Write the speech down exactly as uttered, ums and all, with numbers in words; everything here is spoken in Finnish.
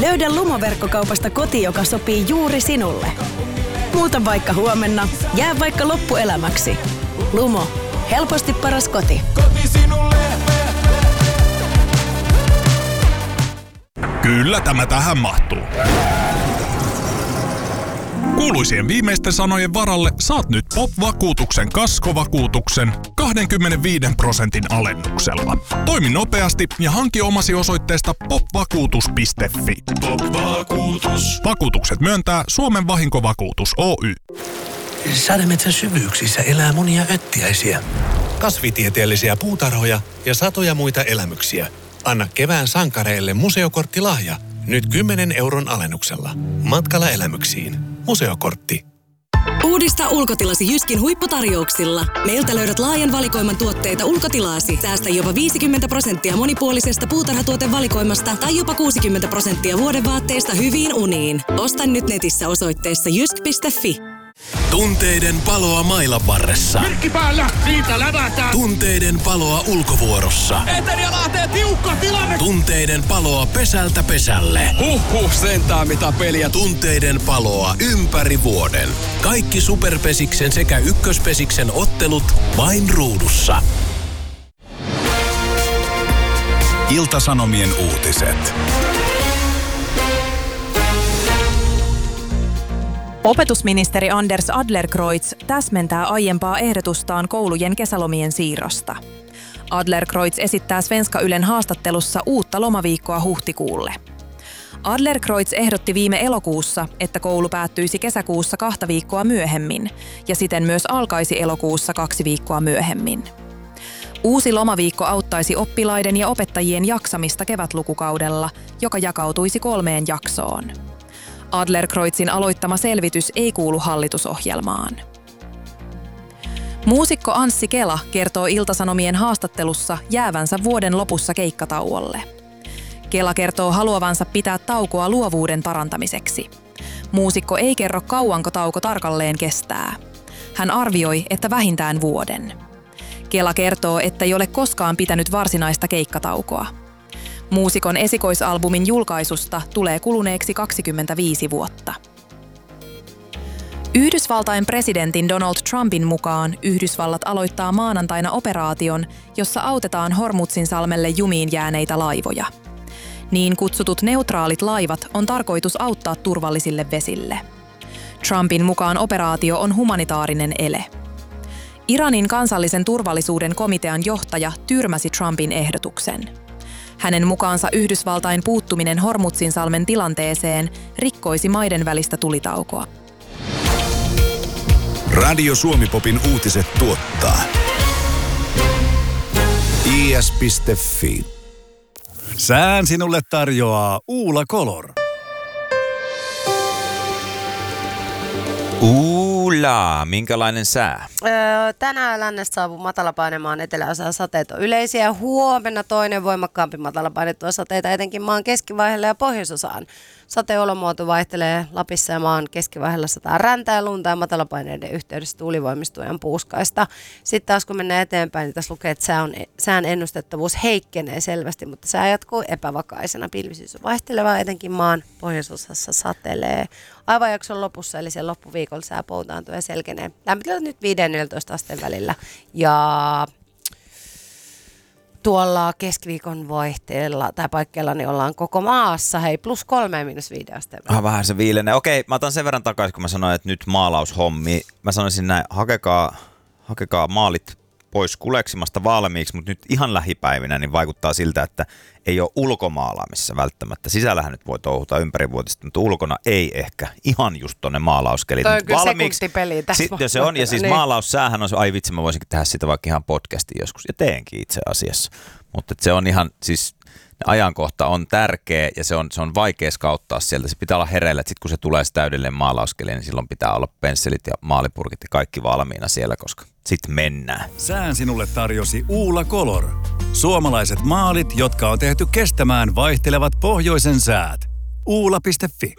Löydä Lumo-verkkokaupasta koti, joka sopii juuri sinulle. Muuta vaikka huomenna, jää vaikka loppuelämäksi. Lumo. Helposti paras koti. Koti sinulle. Kyllä tämä tähän mahtuu. Kuuluisien viimeisten sanojen varalle saat nyt Pop-vakuutuksen kaskovakuutuksen kaksikymmentäviisi prosentin alennuksella. Toimi nopeasti ja hanki omasi osoitteesta popvakuutus piste fi. Pop-vakuutus. Vakuutukset myöntää Suomen vahinkovakuutus Oy. Sademetsän syvyyksissä elää monia öttiäisiä, kasvitieteellisiä puutarhoja ja satoja muita elämyksiä. Anna kevään sankareille museokorttilahja. Nyt kymmenen euron alennuksella. Matkalla elämyksiin. Museokortti. Uudista ulkotilasi Jyskin huipputarjouksilla. Meiltä löydät laajan valikoiman tuotteita ulkotilaasi. Säästä jopa viisikymmentä prosenttia monipuolisesta puutarhatuotevalikoimasta tai jopa kuusikymmentä prosenttia vuodevaatteista hyviin uniin. Osta nyt netissä osoitteessa jysk piste fi. Tunteiden paloa mailan varressa. Merkki päällä, siitä lävätään. Tunteiden paloa ulkovuorossa. Eteri ja Lahteen tiukka tilanne. Tunteiden paloa pesältä pesälle. Huhhuh, sentään mitä peliä. Tunteiden paloa ympäri vuoden. Kaikki Superpesiksen sekä Ykköspesiksen ottelut vain ruudussa. Ilta-Sanomien uutiset. Opetusministeri Anders Adlercreutz täsmentää aiempaa ehdotustaan koulujen kesälomien siirrosta. Adlercreutz esittää Svenska Ylen haastattelussa uutta lomaviikkoa huhtikuulle. Adlercreutz ehdotti viime elokuussa, että koulu päättyisi kesäkuussa kahta viikkoa myöhemmin ja siten myös alkaisi elokuussa kaksi viikkoa myöhemmin. Uusi lomaviikko auttaisi oppilaiden ja opettajien jaksamista kevätlukukaudella, joka jakautuisi kolmeen jaksoon. Adlercreutzin aloittama selvitys ei kuulu hallitusohjelmaan. Muusikko Anssi Kela kertoo Ilta-Sanomien haastattelussa jäävänsä vuoden lopussa keikkatauolle. Kela kertoo haluavansa pitää taukoa luovuuden parantamiseksi. Muusikko ei kerro kauanko tauko tarkalleen kestää. Hän arvioi, että vähintään vuoden. Kela kertoo, että ei ole koskaan pitänyt varsinaista keikkataukoa. Muusikon esikoisalbumin julkaisusta tulee kuluneeksi kaksikymmentäviisi vuotta. Yhdysvaltain presidentin Donald Trumpin mukaan Yhdysvallat aloittaa maanantaina operaation, jossa autetaan Hormuzin-salmelle jumiin jääneitä laivoja. Niin kutsutut neutraalit laivat on tarkoitus auttaa turvallisille vesille. Trumpin mukaan operaatio on humanitaarinen ele. Iranin kansallisen turvallisuuden komitean johtaja tyrmäsi Trumpin ehdotuksen. Hänen mukaansa Yhdysvaltain puuttuminen Hormuzin-salmen tilanteeseen rikkoisi maiden välistä tulitaukoa. Radio Suomi-popin uutiset tuottaa i s piste fi. Sään sinulle tarjoaa Uula Color. Uula, minkälainen sää? Öö, tänään lännestä saapuu matalapainemaan eteläosaan sateet on yleisiä. Huomenna toinen voimakkaampi matalapainettua sateita etenkin maan keskivaiheelle ja pohjoisosaan. Sateolomuoto vaihtelee Lapissa ja maan keskivaiheella sataa räntää ja lunta ja matalapaineiden yhteydessä tuulivoimistujan puuskaista. Sitten taas kun mennään eteenpäin, niin tässä lukee, että sää on, sään ennustettavuus heikkenee selvästi, mutta sää jatkuu epävakaisena. Pilvisyys on vaihtelevaa, etenkin maan pohjoisosassa satelee. Aivan jakson lopussa, eli sen loppuviikolla sää poutaantuu ja selkenee. Lämpötilat nyt viisi neljätoista asteen välillä. Ja tuolla keskiviikon vaihteella tai paikkeilla niin ollaan koko maassa. Hei, plus kolme miinus viiden asteen välillä. Ah, vähän se viilenee. Okei, mä otan sen verran takaisin, kun mä sanoin, että nyt maalaushommi. Mä sanoisin näin, hakekaa, hakekaa maalit pois kuleksimasta valmiiksi, mutta nyt ihan lähipäivinä niin vaikuttaa siltä, että ei ole ulkomaalaamissa välttämättä. Sisällähän nyt voi touhuta ympärivuotista, mutta ulkona ei ehkä ihan just tonne maalauskelit. Toi on kyllä valmiiksi. sekuntipeli tässä. Sitten se on, ja siis niin. Maalaussäähän on, ai vitsi, mä voisinkin tehdä sitä vaikka ihan podcastin joskus, ja teenkin itse asiassa. Mutta se on ihan, siis ajankohta on tärkeä, ja se on, se on vaikea skauttaa sieltä. Se pitää olla hereillä, että sitten kun se tulee se täydellinen maalauskeli, niin silloin pitää olla pensselit ja maalipurkit ja kaikki valmiina siellä, koska sitten mennään. Sään sinulle tarjosi Uula Color. Suomalaiset maalit, jotka on tehty kestämään vaihtelevat pohjoisen säät. Uula piste fi.